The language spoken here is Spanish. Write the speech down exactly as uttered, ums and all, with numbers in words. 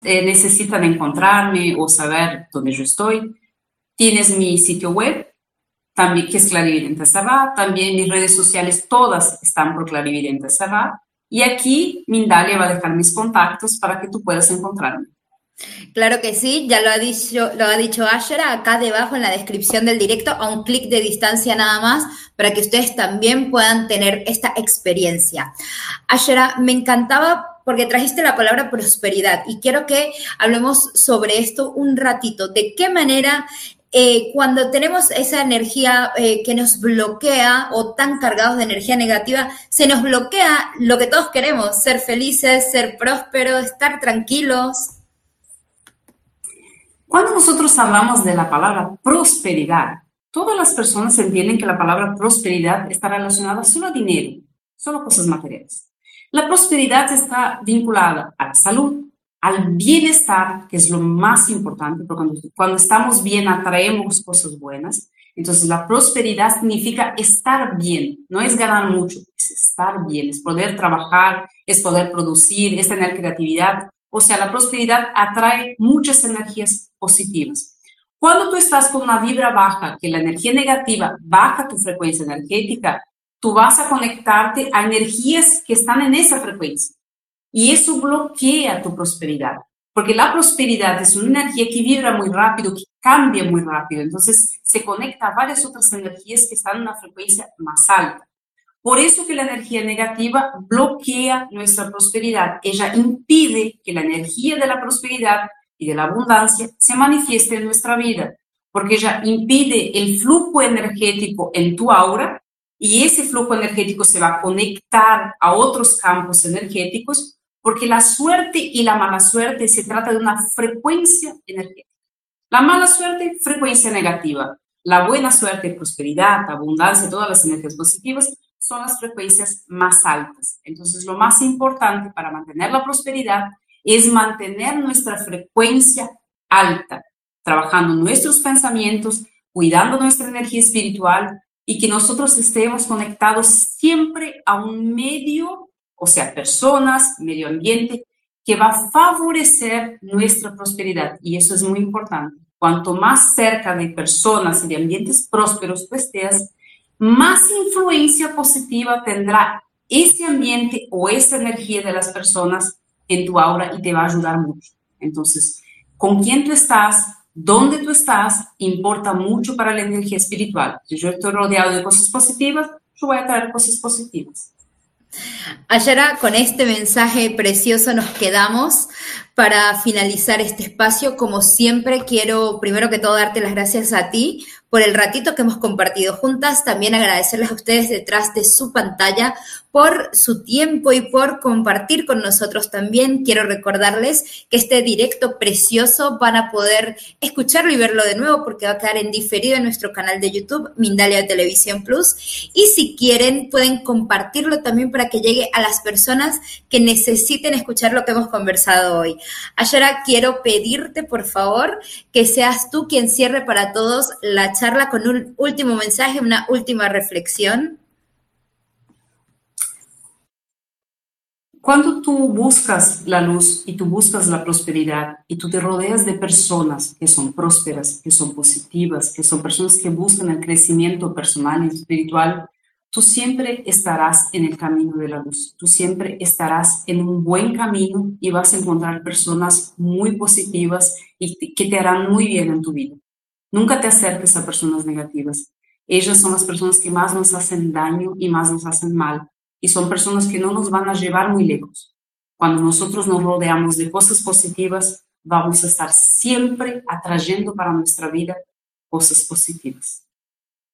eh, necesitan encontrarme o saber dónde yo estoy, tienes mi sitio web, también, que es Clarividente S A. También mis redes sociales todas están por Clarividente S A. Y aquí Mindalia va a dejar mis contactos para que tú puedas encontrarme. Claro que sí, ya lo ha dicho, lo ha dicho Ashera, acá debajo en la descripción del directo, a un clic de distancia nada más, para que ustedes también puedan tener esta experiencia. Ashera, me encantaba porque trajiste la palabra prosperidad y quiero que hablemos sobre esto un ratito. ¿De qué manera eh, cuando tenemos esa energía eh, que nos bloquea o tan cargados de energía negativa, se nos bloquea lo que todos queremos, ser felices, ser prósperos, estar tranquilos? Cuando nosotros hablamos de la palabra prosperidad, todas las personas entienden que la palabra prosperidad está relacionada solo a dinero, solo a cosas materiales. La prosperidad está vinculada a la salud, al bienestar, que es lo más importante, porque cuando, cuando estamos bien atraemos cosas buenas. Entonces la prosperidad significa estar bien, no es ganar mucho, es estar bien, es poder trabajar, es poder producir, es tener creatividad. O sea, la prosperidad atrae muchas energías positivas. Cuando tú estás con una vibra baja, que la energía negativa baja tu frecuencia energética, tú vas a conectarte a energías que están en esa frecuencia. Y eso bloquea tu prosperidad. Porque la prosperidad es una energía que vibra muy rápido, que cambia muy rápido. Entonces, se conecta a varias otras energías que están en una frecuencia más alta. Por eso que la energía negativa bloquea nuestra prosperidad. Ella impide que la energía de la prosperidad y de la abundancia se manifieste en nuestra vida, porque ella impide el flujo energético en tu aura y ese flujo energético se va a conectar a otros campos energéticos, porque la suerte y la mala suerte se trata de una frecuencia energética. La mala suerte, frecuencia negativa. La buena suerte, prosperidad, abundancia, todas las energías positivas, son las frecuencias más altas. Entonces, lo más importante para mantener la prosperidad es mantener nuestra frecuencia alta, trabajando nuestros pensamientos, cuidando nuestra energía espiritual y que nosotros estemos conectados siempre a un medio, o sea, personas, medio ambiente, que va a favorecer nuestra prosperidad. Y eso es muy importante. Cuanto más cerca de personas y de ambientes prósperos tú estés, más influencia positiva tendrá ese ambiente o esa energía de las personas en tu aura y te va a ayudar mucho. Entonces, con quién tú estás, dónde tú estás, importa mucho para la energía espiritual. Si yo estoy rodeado de cosas positivas, yo voy a traer cosas positivas. Ashera, con este mensaje precioso nos quedamos para finalizar este espacio. Como siempre, quiero primero que todo darte las gracias a ti por el ratito que hemos compartido juntas, también agradecerles a ustedes detrás de su pantalla por su tiempo y por compartir con nosotros también. Quiero recordarles que este directo precioso van a poder escucharlo y verlo de nuevo porque va a quedar en diferido en nuestro canal de YouTube, Mindalia Televisión Plus. Y si quieren, pueden compartirlo también para que llegue a las personas que necesiten escuchar lo que hemos conversado hoy. Ashera, quiero pedirte, por favor, que seas tú quien cierre para todos la charla con un último mensaje, una última reflexión. Cuando tú buscas la luz y tú buscas la prosperidad y tú te rodeas de personas que son prósperas, que son positivas, que son personas que buscan el crecimiento personal y espiritual, tú siempre estarás en el camino de la luz. Tú siempre estarás en un buen camino y vas a encontrar personas muy positivas y que te harán muy bien en tu vida. Nunca te acerques a personas negativas. Ellas son las personas que más nos hacen daño y más nos hacen mal. Y son personas que no nos van a llevar muy lejos. Cuando nosotros nos rodeamos de cosas positivas, vamos a estar siempre atrayendo para nuestra vida cosas positivas.